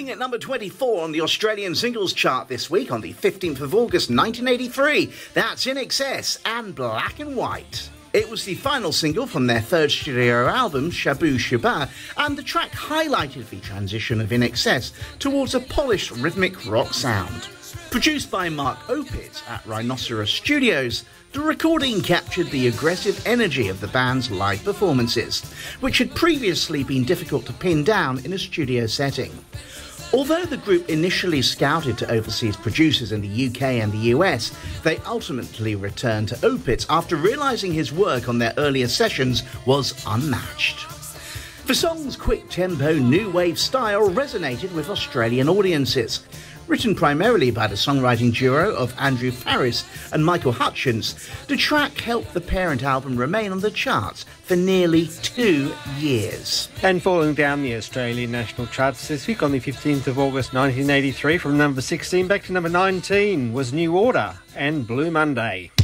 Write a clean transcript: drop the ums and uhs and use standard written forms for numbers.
Peaking at number 24 on the Australian singles chart this week on the 15th of August 1983, that's INXS and Black and White. It was the final single from their third studio album, Shabooh Shoobah, and the track highlighted the transition of INXS towards a polished rhythmic rock sound. Produced by Mark Opitz at Rhinoceros Studios, the recording captured the aggressive energy of the band's live performances, which had previously been difficult to pin down in a studio setting. Although the group initially scouted to overseas producers in the UK and the US, they ultimately returned to Opitz after realising his work on their earlier sessions was unmatched. The song's quick-tempo, new wave style resonated with Australian audiences. Written primarily by the songwriting duo of Andrew Farriss and Michael Hutchence, the track helped the parent album remain on the charts for nearly 2 years. And falling down the Australian national charts this week on the 15th of August 1983 from number 16 back to number 19 was New Order and Blue Monday.